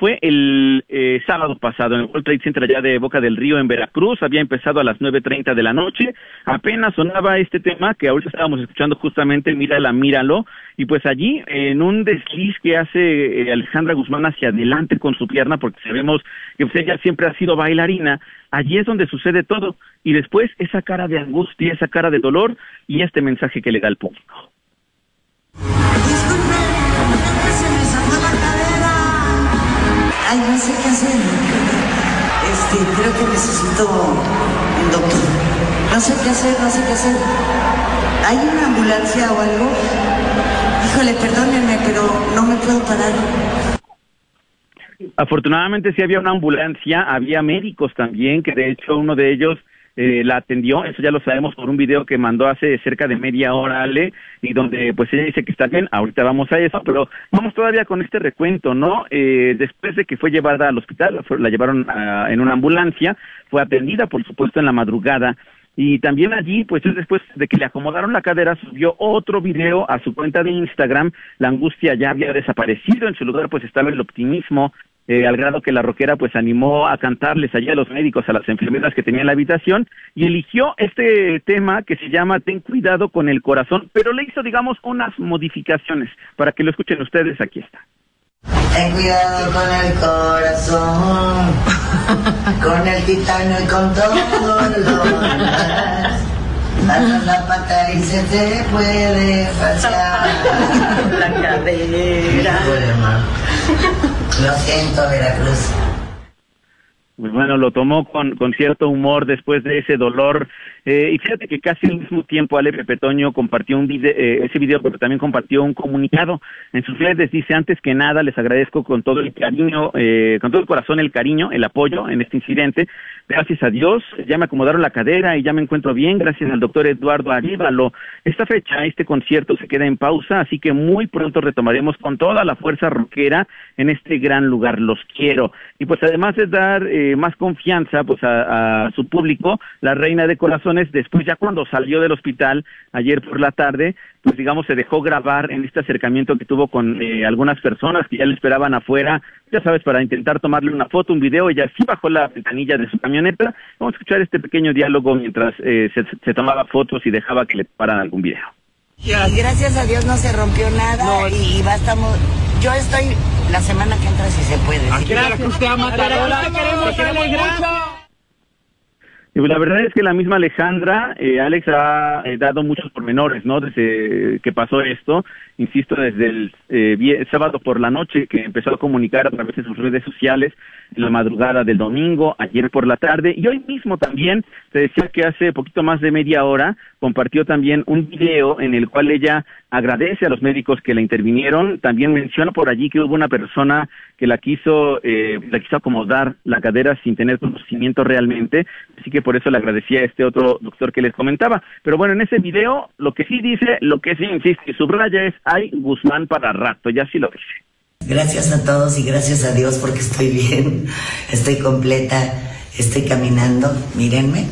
fue el sábado pasado en el World Trade Center allá de Boca del Río en Veracruz. Había empezado a las 9:30 de la noche. Apenas sonaba este tema que ahorita estábamos escuchando justamente, Mírala, míralo. Y pues allí, en un desliz que hace Alejandra Guzmán hacia adelante con su pierna, porque sabemos que pues, ella siempre ha sido bailarina, allí es donde sucede todo. Y después esa cara de angustia, esa cara de dolor y este mensaje que le da al público. Disculpe, se me zafó la cadera. Ay, no sé qué hacer. Creo que necesito un doctor. No sé qué hacer. ¿Hay una ambulancia o algo? Híjole, perdónenme, pero no me puedo parar. Afortunadamente sí había una ambulancia, había médicos también, que de hecho uno de ellos la atendió. Eso ya lo sabemos por un video que mandó hace cerca de media hora Ale, y donde pues ella dice que está bien. Ahorita vamos a eso, pero vamos todavía con este recuento, ¿no? Después de que fue llevada al hospital, la llevaron en una ambulancia, fue atendida por supuesto en la madrugada, y también allí, pues después de que le acomodaron la cadera, subió otro video a su cuenta de Instagram. La angustia ya había desaparecido, en su lugar pues estaba el optimismo, al grado que la rockera pues animó a cantarles allí a los médicos, a las enfermeras que tenían en la habitación, y eligió este tema que se llama Ten cuidado con el corazón, pero le hizo, digamos, unas modificaciones para que lo escuchen ustedes. Aquí está. Ten cuidado con el corazón, con el titanio y con todo lo demás. Bajas la pata y se te puede fallar la cadera. Lo siento, Veracruz. Pues bueno, lo tomó con cierto humor después de ese dolor. Y fíjate que casi al mismo tiempo Ale Pepe Toño compartió ese video, pero también compartió un comunicado en sus redes. Dice: antes que nada les agradezco con todo el cariño, con todo el corazón, el cariño, el apoyo en este incidente. Gracias a Dios ya me acomodaron la cadera y ya me encuentro bien, gracias al doctor Eduardo Aríbalo. Esta fecha, este concierto se queda en pausa, así que muy pronto retomaremos con toda la fuerza rockera en este gran lugar. Los quiero. Y pues además de dar más confianza pues a su público, la reina de corazones, después ya cuando salió del hospital ayer por la tarde, pues digamos se dejó grabar en este acercamiento que tuvo con algunas personas que ya le esperaban afuera, ya sabes, para intentar tomarle una foto, un video. Ella sí bajó la ventanilla de su camioneta. Vamos a escuchar este pequeño diálogo mientras se tomaba fotos y dejaba que le paran algún video. Gracias a Dios no se rompió nada, no. Y bastamos. Yo estoy la semana que entra si se puede. Aquí la Cruz te ama, te queremos mucho. Y la verdad es que la misma Alejandra, Alex, ha dado muchos pormenores, ¿no? Desde que pasó esto, insisto, desde el sábado por la noche, que empezó a comunicar a través de sus redes sociales, en la madrugada del domingo, ayer por la tarde, y hoy mismo también, te decía que hace poquito más de media hora, compartió también un video en el cual ella agradece a los médicos que la intervinieron. También menciona por allí que hubo una persona que la quiso acomodar la cadera sin tener conocimiento realmente, así que por eso le agradecía a este otro doctor que les comentaba. Pero bueno, en ese video, lo que sí dice, lo que sí insiste y subraya es: hay Guzmán para rato, ya sí lo dice. Gracias a todos y gracias a Dios porque estoy bien, estoy completa, estoy caminando, mírenme.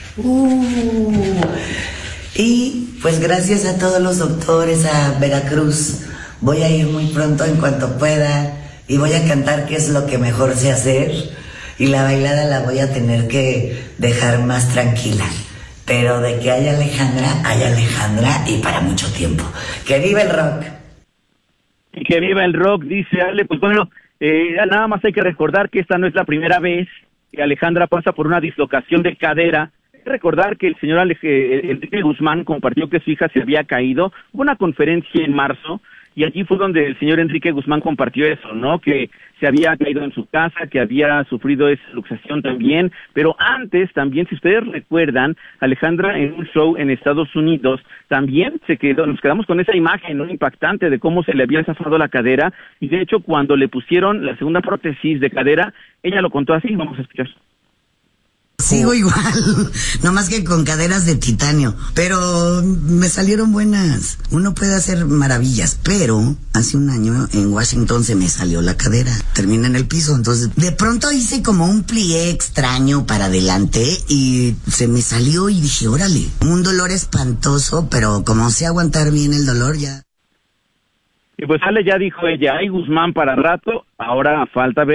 Y pues gracias a todos los doctores, a Veracruz. Voy a ir muy pronto en cuanto pueda y voy a cantar, que es lo que mejor sé hacer, y la bailada la voy a tener que dejar más tranquila. Pero de que hay Alejandra y para mucho tiempo. ¡Que viva el rock! Y que viva el rock, dice Ale. Pues bueno, nada más hay que recordar que esta no es la primera vez que Alejandra pasa por una dislocación de cadera. Hay que recordar que el señor Enrique Guzmán compartió que su hija se había caído. Hubo una conferencia en marzo y allí fue donde el señor Enrique Guzmán compartió eso, ¿no? Que se había caído en su casa, que había sufrido esa luxación también, pero antes también, si ustedes recuerdan, Alejandra en un show en Estados Unidos también nos quedamos con esa imagen, ¿no?, impactante de cómo se le había zafado la cadera, y de hecho cuando le pusieron la segunda prótesis de cadera, ella lo contó así. Vamos a escuchar. Sigo igual, no más que con caderas de titanio, pero me salieron buenas. Uno puede hacer maravillas, pero hace un año en Washington se me salió la cadera, terminé en el piso, entonces de pronto hice como un plié extraño para adelante y se me salió y dije, órale, un dolor espantoso, pero como sé aguantar bien el dolor ya. Y pues Ale, ya dijo ella, hay Guzmán para rato, ahora falta ver